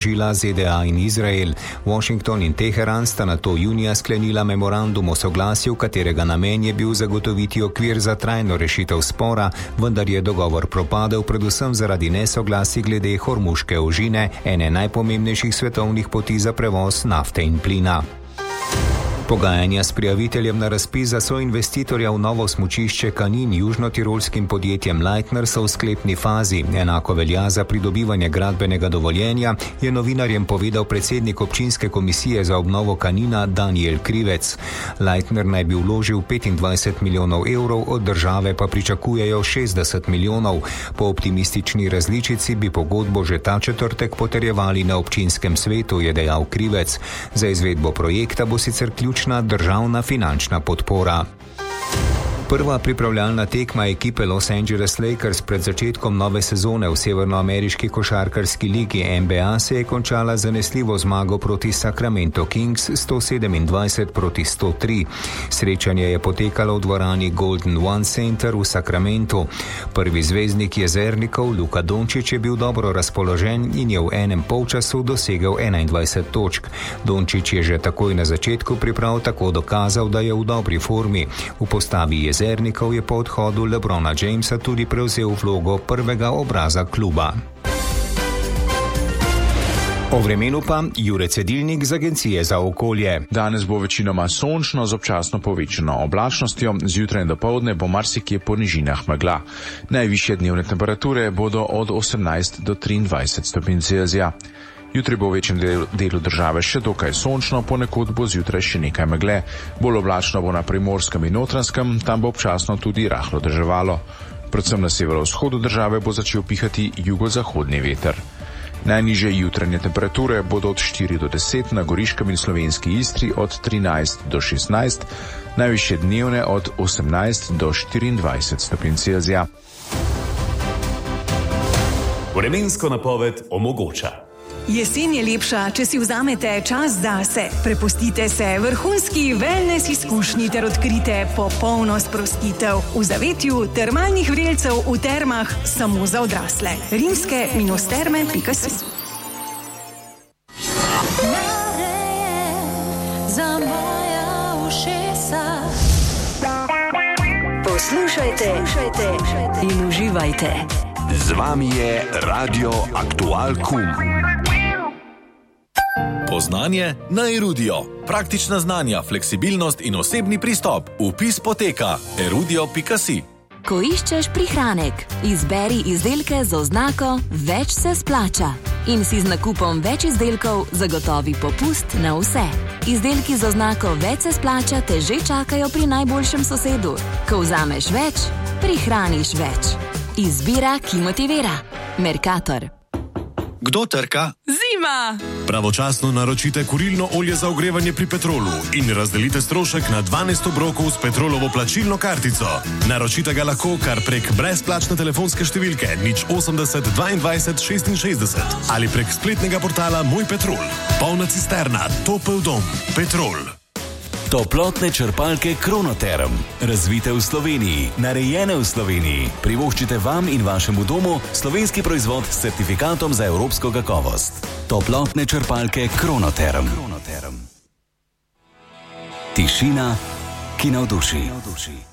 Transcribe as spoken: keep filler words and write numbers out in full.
oborožila Z D A in Izrael. Washington in Teheran sta nato junija sklenila memorandum o soglasju, katerega namen je bil zagotoviti okvir za trajno rešitev spora, vendar je dogovor propadel predvsem zaradi nesoglasij glede Hormuške ožine, ene najpomembnejših svetovnih poti za prevoz nafte in plina. Pogajanja s prijaviteljem na razpis za soinvestitorja v novo smučišče Kanin južnotirolskim podjetjem Leitner so v sklepni fazi. Enako velja za pridobivanje gradbenega dovoljenja, je novinarjem povedal predsednik občinske komisije za obnovo Kanina Daniel Krivec. Leitner naj bi vložil petindvajset milijonov evrov, od države pa pričakujejo šestdeset milijonov. Po optimistični različici bi pogodbo že ta četrtek potrjevali na občinskem svetu, je dejal Krivec. Za izvedbo projekta bo sicer ključ državna finančna podpora. Prva pripravljalna tekma ekipe Los Angeles Lakers pred začetkom nove sezone v severnoameriški košarkarski ligi N B A se je končala zanesljivo zmago proti Sacramento Kings sto sedemindvajset proti sto tri. Srečanje je potekalo v dvorani Golden One Center v Sacramentu. Prvi zvezdnik jezernikov Luka Dončić je bil dobro razpoložen in je v enem polčasu dosegel enaindvajset točk. Dončić je že takoj na začetku priprav tako dokazal, da je v dobri formi. V postavi je Jezernikov je po odhodu LeBrona Jamesa tudi prevzel vlogo prvega obraza kluba. O vremenu pa Jure Cedilnik z Agencije za okolje. Danes bo večinoma sončno z občasno povečano oblačnostjo, zjutraj in dopoldne bo marsikje po nižinah megla. Najvišje dnevne temperature bodo od osemnajst do triindvajset stopinj Celzija. Jutri bo v večjem delu, delu države še dokaj sončno, ponekod bo zjutraj še nekaj megle. Bolj oblačno bo na Primorskem in Notranjskem, tam bo občasno tudi rahlo deževalo. Predvsem na severovzhodu države bo začel pihati jugozahodni veter. Najnižje jutranje temperature bodo od štiri do deset, na Goriškem in Slovenski Istri od trinajst do šestnajst, najvišje dnevne od osemnajst do štiriindvajset stopinj Celzija. Vremensko napoved omogoča. Jesen je lepša, če si vzamete čas zase. Prepustite se vrhunski wellness izkušnji ter odkrite popolno sprostitev v zavetju termalnih vrelcev v termah samo za odrasle. rimske terme pika si. Poslušajte, poslušajte in uživajte. Z vami je Radio Aktual Kum. Poznanje na Erudio. Praktična znanja, fleksibilnost in osebni pristop. Vpis poteka erudio pika si. Ko iščeš prihranek, izberi izdelke z oznako Več se splača in si z nakupom več izdelkov zagotovi popust na vse. Izdelki z oznako Več se splača te že čakajo pri najboljšem sosedu. Ko vzameš več, prihraniš več. Izbira, ki motivira. Mercator. Kdo trka? Zima! Pravočasno naročite kurilno olje za ogrevanje pri Petrolu in razdelite strošek na dvanajst obrokov s Petrolovo plačilno kartico. Naročite ga lahko kar prek brezplačne telefonske številke nič osemdeset dvaindvajset šestinšestdeset ali prek spletnega portala Moj Petrol. Polna cisterna, topel dom. Petrol. Toplotne črpalke Kronoterm. Razvite v Sloveniji, narejene v Sloveniji. Privoščite vam in vašemu domu slovenski proizvod s certifikatom za evropsko kakovost. Toplotne črpalke Kronoterm. Tišina, ki navduši.